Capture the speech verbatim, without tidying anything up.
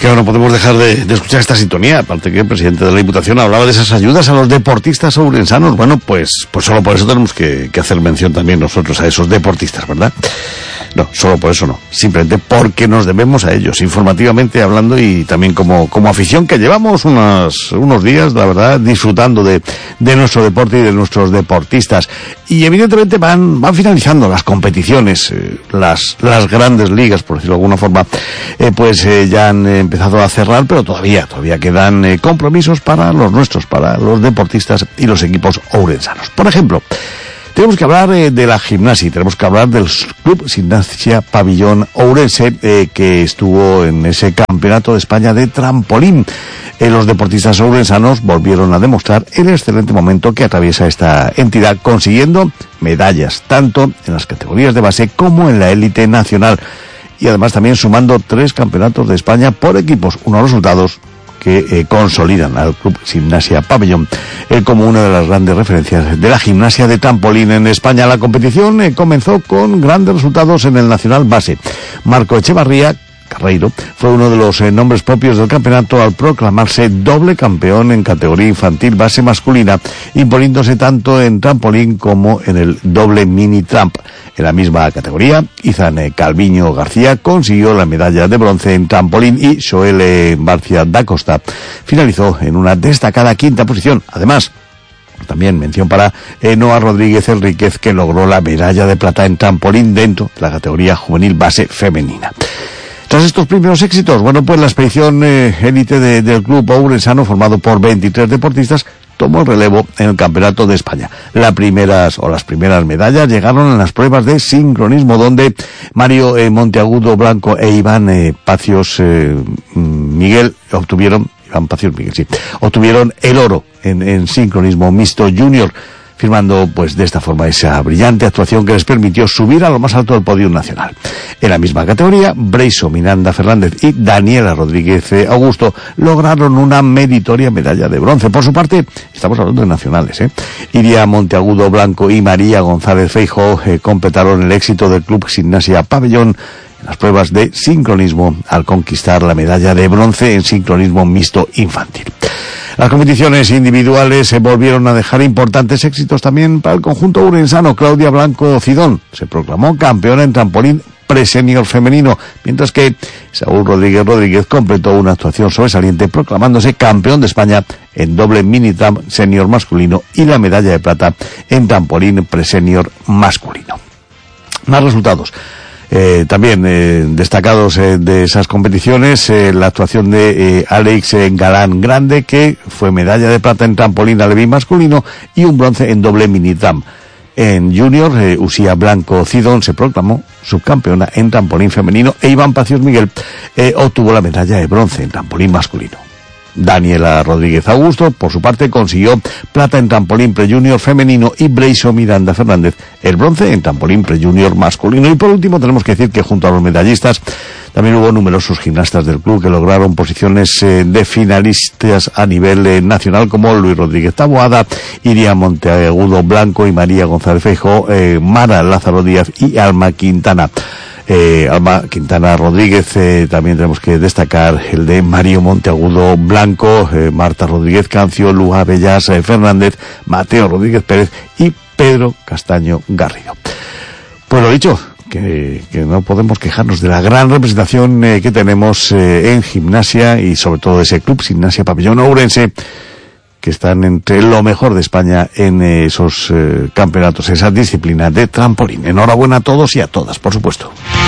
Claro, no podemos dejar de, de escuchar esta sintonía, aparte que el presidente de la Diputación hablaba de esas ayudas a los deportistas ourensanos. Bueno, pues, pues solo por eso tenemos que, que hacer mención también nosotros a esos deportistas, ¿verdad? No, solo por eso no, simplemente porque nos debemos a ellos, informativamente hablando y también como, como afición que llevamos unos, unos días, la verdad, disfrutando de, de nuestro deporte y de nuestros deportistas. Y evidentemente van, van finalizando las competiciones, eh, las, las grandes ligas, por decirlo de alguna forma, eh, pues eh, ya han eh, empezado a cerrar, pero todavía, todavía quedan eh, compromisos para los nuestros, para los deportistas y los equipos ourensanos. Por ejemplo, tenemos que hablar eh, de la gimnasia, tenemos que hablar del Club Gimnasia Pabellón Ourense, eh, que estuvo en ese campeonato de España de trampolín. Eh, los deportistas ourensanos volvieron a demostrar el excelente momento que atraviesa esta entidad, consiguiendo medallas, tanto en las categorías de base como en la élite nacional. Y además también sumando tres campeonatos de España por equipos, unos resultados que eh, consolidan al Club Gimnasia Pabellón eh, como una de las grandes referencias de la gimnasia de trampolín en España. La competición eh, comenzó con grandes resultados en el Nacional Base. Marco Echevarría Carreiro fue uno de los eh, nombres propios del campeonato al proclamarse doble campeón en categoría infantil base masculina, imponiéndose tanto en trampolín como en el doble mini tramp. En la misma categoría, Izan eh, Calviño García consiguió la medalla de bronce en trampolín y Joel eh, Barcia da Costa finalizó en una destacada quinta posición. Además, también mención para eh, Noa Rodríguez Enríquez, que logró la medalla de plata en trampolín dentro de la categoría juvenil base femenina. Tras estos primeros éxitos, bueno, pues la expedición eh, élite de, del club ourensano, formado por veintitrés deportistas, tomó el relevo en el Campeonato de España. Las primeras, o las primeras medallas llegaron en las pruebas de sincronismo, donde Mario eh, Monteagudo Blanco e Iván eh, Pacios eh, Miguel obtuvieron, Iván Pacios Miguel, sí, obtuvieron el oro en, en sincronismo mixto junior, firmando pues de esta forma esa brillante actuación que les permitió subir a lo más alto del podio nacional. En la misma categoría, Breiso Miranda Fernández y Daniela Rodríguez Augusto lograron una meritoria medalla de bronce. Por su parte, estamos hablando de nacionales, ¿eh? Iria Monteagudo Blanco y María González Feijóo eh, completaron el éxito del Club Gimnasia Pabellón en las pruebas de sincronismo al conquistar la medalla de bronce en sincronismo mixto infantil. Las competiciones individuales se volvieron a dejar importantes éxitos también para el conjunto ourensano. Claudia Blanco Cidón se proclamó campeona en trampolín pre-senior femenino, mientras que Saúl Rodríguez Rodríguez completó una actuación sobresaliente proclamándose campeón de España en doble mini tramp senior masculino y la medalla de plata en trampolín pre-senior masculino. Más resultados. Eh, también eh, destacados eh, de esas competiciones, eh, la actuación de eh, Alex eh, Galán Grande, que fue medalla de plata en trampolín alevín masculino y un bronce en doble mini tramp. En junior, eh, Usía Blanco Cidón se proclamó subcampeona en trampolín femenino e Iván Pacios Miguel eh, obtuvo la medalla de bronce en trampolín masculino. Daniela Rodríguez Augusto, por su parte, consiguió plata en trampolín pre-junior femenino y Breiso Miranda Fernández el bronce en trampolín pre-junior masculino. Y por último, tenemos que decir que junto a los medallistas también hubo numerosos gimnastas del club que lograron posiciones eh, de finalistas a nivel eh, nacional, como Luis Rodríguez Taboada, Iria Monteagudo Blanco y María González Feijóo, eh, Mara Lázaro Díaz y Alma Quintana. Eh, Alma Quintana Rodríguez, eh, también tenemos que destacar el de Mario Monteagudo Blanco, eh, Marta Rodríguez Cancio, Lua Bellas eh, Fernández, Mateo Rodríguez Pérez y Pedro Castaño Garrido. Pues lo dicho, que, que no podemos quejarnos de la gran representación eh, que tenemos eh, en gimnasia y sobre todo ese Club Gimnasia Pabellón Ourense, que están entre lo mejor de España en esos eh, campeonatos, esa disciplina de trampolín. Enhorabuena a todos y a todas, por supuesto.